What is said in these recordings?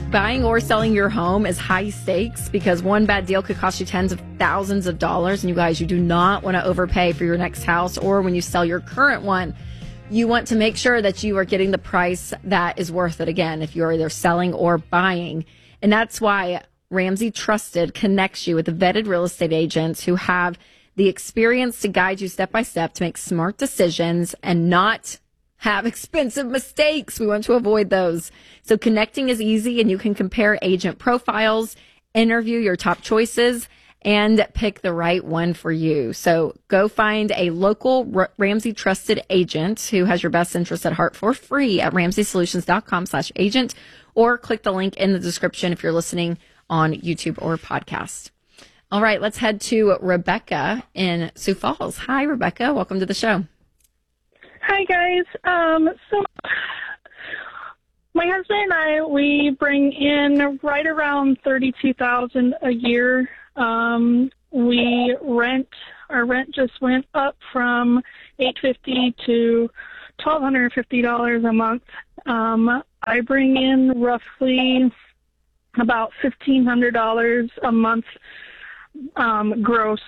Buying or selling your home is high stakes because one bad deal could cost you tens of thousands of dollars. And you guys, you do not want to overpay for your next house or when you sell your current one. You want to make sure that you are getting the price that is worth it again if you're either selling or buying. And that's why Ramsey Trusted connects you with the vetted real estate agents who have the experience to guide you step by step to make smart decisions and not have expensive mistakes. We want to avoid those. So connecting is easy and you can compare agent profiles, interview your top choices, and pick the right one for you. So go find a local Ramsey Trusted agent who has your best interests at heart for free at RamseySolutions.com/agent or click the link in the description if you're listening on YouTube or podcast. All right, let's head to Rebecca in Sioux Falls. Hi, Rebecca. Welcome to the show. Hi, guys. So my husband and I, we bring in right around $32,000 a year. Our rent just went up from $850 to $1,250 a month. I bring in roughly about $1,500 a month, gross,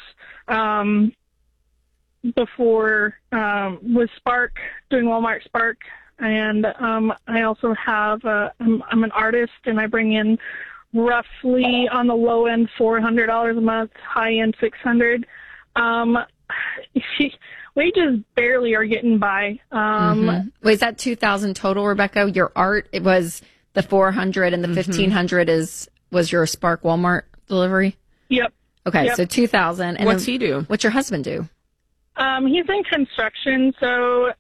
before with Spark, doing Walmart Spark, and I also have I'm an artist and I bring in roughly on the low end $400 a month, high end $600. We just barely are getting by. Wait, is that $2,000 total, Rebecca? Your art, it was the $400 and the $1,500 was your Spark Walmart delivery? Yep. Okay, yep. so $2,000. And what's he do? What's your husband do? He's in construction, so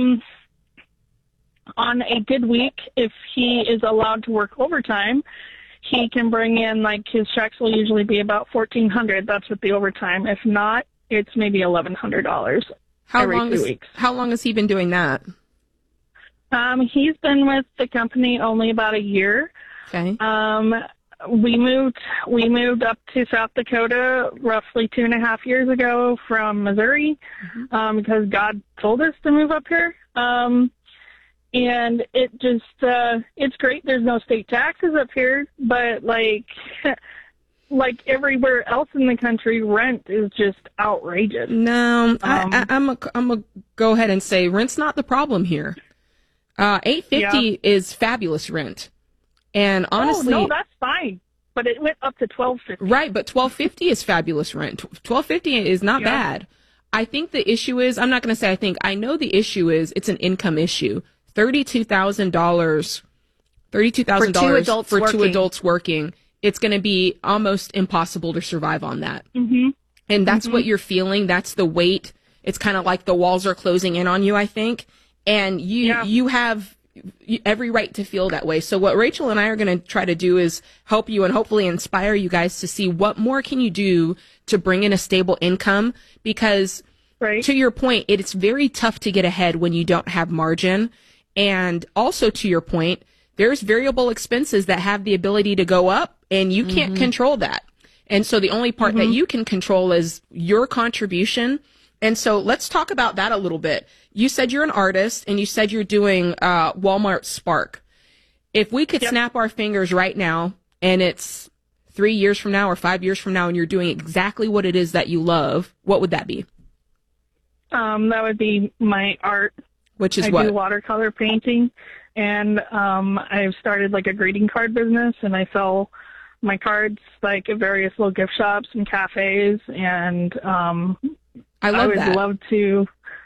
on a good week, if he is allowed to work overtime, he can bring in, like, his checks will usually be about $1,400. That's with the overtime. If not, it's maybe $1,100 every 2 weeks. How long has he been doing that? He's been with the company only about a year. Okay. We moved up to South Dakota roughly 2.5 years ago from Missouri, because God told us to move up here. And it just, it's great. There's no state taxes up here, but like everywhere else in the country, rent is just outrageous. No, I'm a go ahead and say rent's not the problem here. $850 is fabulous rent. And honestly, no, that's fine. But it went up to $1,250. Right, but $1,250 is fabulous rent. $1,250 is not bad. I think the issue is, I'm not going to say I know the issue is it's an income issue. $32,000 for two adults working. It's going to be almost impossible to survive on that. And that's what you're feeling. That's the weight. It's kind of like the walls are closing in on you, I think. And you have every right to feel that way. So what Rachel and I are going to try to do is help you and hopefully inspire you guys to see what more can you do to bring in a stable income, because to your point, it's very tough to get ahead when you don't have margin. And also to your point, there's variable expenses that have the ability to go up and you can't control that. And so the only part that you can control is your contribution. And so let's talk about that a little bit. You said you're an artist and you said you're doing Walmart Spark. If we could snap our fingers right now and it's 3 years from now or 5 years from now and you're doing exactly what it is that you love, what would that be? That would be my art. Which is I what? do watercolor painting, and I've started like a greeting card business, and I sell my cards like at various little gift shops and cafes, and I would love to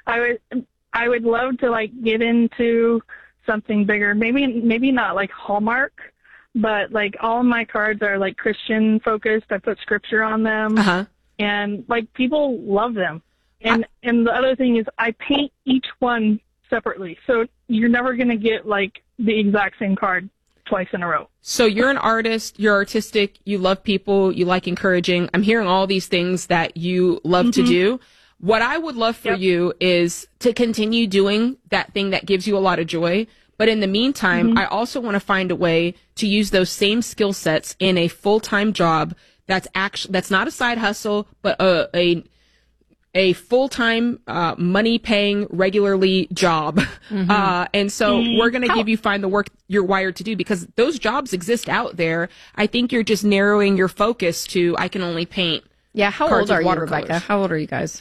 like get into something bigger. Maybe not like Hallmark, but like all of my cards are like Christian focused. I put scripture on them, and like people love them. And the other thing is I paint each one separately, so you're never going to get like the exact same card twice in a row. So you're an artist, you're artistic, you love people, you like encouraging. I'm hearing all these things that you love to do. What I would love for you is to continue doing that thing that gives you a lot of joy. But in the meantime, I also want to find a way to use those same skill sets in a full-time job that's not a side hustle, but a a full-time, money-paying, regularly job. And so we're going to give you find the work you're wired to do, because those jobs exist out there. I think you're just narrowing your focus to, I can only paint. Yeah. How old are you, Rebecca? How old are you guys?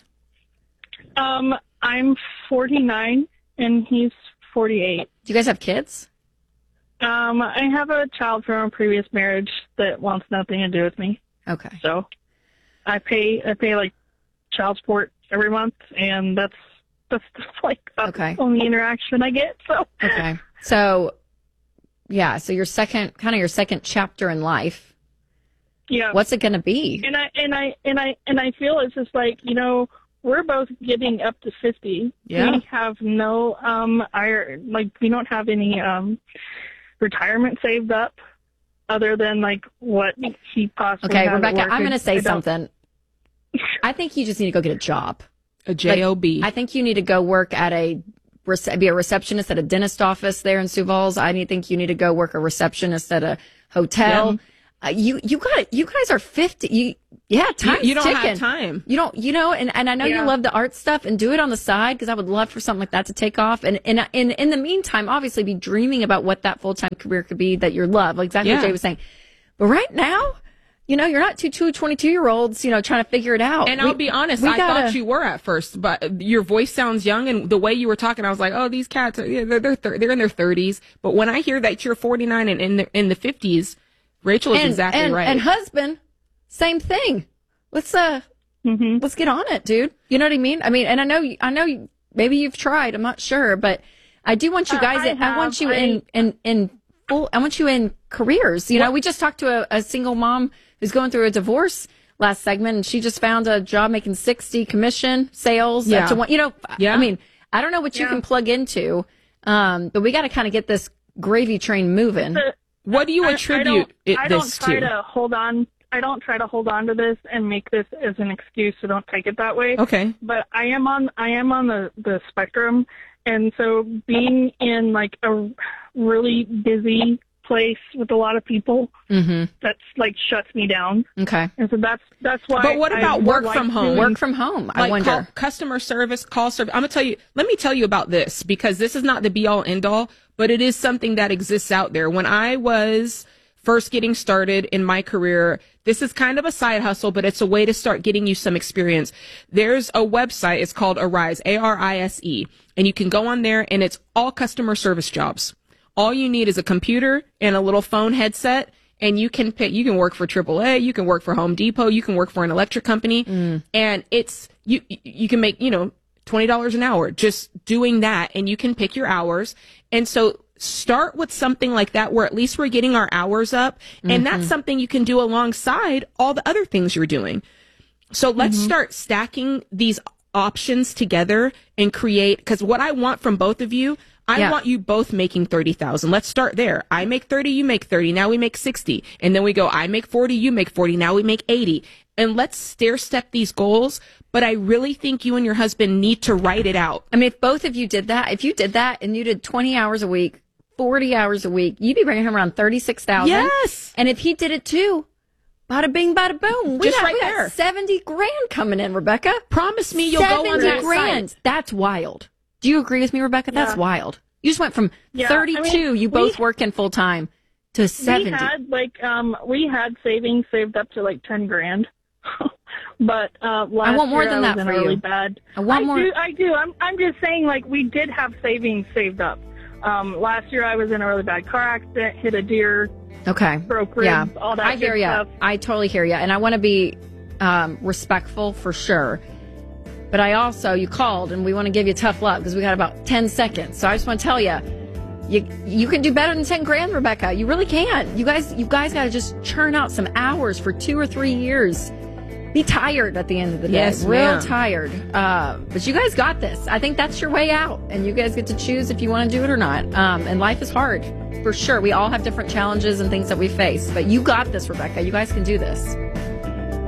I'm 49 and he's 48. Do you guys have kids? I have a child from a previous marriage that wants nothing to do with me. Okay. So I pay like child support every month, and that's like the only interaction I get. So okay. So yeah, so your second chapter in life. Yeah. What's it going to be? And I feel it's just like, you know, we're both getting up to 50. Yeah. We have no we don't have any retirement saved up other than like what he possibly has. Okay, Rebecca, I'm going to say something. I think you just need to go get a job. A job. I think you need to go work at be a receptionist at a dentist office there in Sioux Falls. I think you need to go work a receptionist at a hotel. Yeah. You guys are 50. Time's you don't ticking. have time. You don't, and I know you love the art stuff, and do it on the side, because I would love for something like that to take off. And in the meantime, obviously be dreaming about what that full-time career could be that you love, like exactly what Jay was saying. But right now, you're not two 22-year-olds, trying to figure it out. And I'll be honest, I thought you were at first, but your voice sounds young, and the way you were talking, I was like, oh, these cats, they're in their 30s. But when I hear that you're 49 and in the 50s, Rachel is exactly right. And husband, same thing. Let's get on it, dude. You know what I mean? And I know maybe you've tried, I'm not sure, but I do want you guys, I want you in careers. We just talked to a single mom who's going through a divorce last segment, and she just found a job making 60 commission sales. Yeah. I don't know what you can plug into, but we got to kind of get this gravy train moving. What do you attribute this to? I don't try to hold on to this and make this as an excuse, so don't take it that way. Okay. But I am on the spectrum, and so being in like a really busy place with a lot of people, that's like shuts me down. Okay. And so that's why. But what about work from home? Work from home. I wonder. Customer service, call service. Let me tell you about this, because this is not the be all end all, but it is something that exists out there. When I was first getting started in my career, this is kind of a side hustle, but it's a way to start getting you some experience. There's a website. It's called Arise, ARISE, and you can go on there, and it's all customer service jobs. All you need is a computer and a little phone headset, and you can work for AAA, you can work for Home Depot, you can work for an electric company, and it's you can make $20 an hour just doing that, and you can pick your hours. And so start with something like that, where at least we're getting our hours up, and that's something you can do alongside all the other things you're doing. So let's start stacking these options together and create, because what I want from both of you, I want you both making 30,000. Let's start there. I make 30, you make 30. Now we make 60. And then we go, I make 40, you make 40. Now we make 80. And let's stair step these goals. But I really think you and your husband need to write it out. If both of you did that, and you did 20 hours a week, 40 hours a week, you'd be bringing him around 36,000. Yes. And if he did it too, bada bing, bada boom. We got 70 grand coming in, Rebecca. Promise me you'll go on that 70 grand. site. That's wild. Do you agree with me, Rebecca? Yeah. That's wild. You just went from 32, you both working full time, to 70. We had savings saved up to like 10 grand. But last I want more year than I that was for in really you. bad. I want more. I do. I'm just saying, like, we did have savings saved up. Last year I was in a really bad car accident, hit a deer. Okay. Broke ribs, all that I hear you. stuff. I totally hear you. And I want to be respectful for sure. But you called, and we want to give you tough luck, because we got about 10 seconds. So I just want to tell you, you can do better than 10 grand, Rebecca. You really can. You guys got to just churn out some hours for 2 or 3 years. Be tired at the end of the day. Yes, real tired. But you guys got this. I think that's your way out, and you guys get to choose if you want to do it or not. And life is hard, for sure. We all have different challenges and things that we face. But you got this, Rebecca. You guys can do this.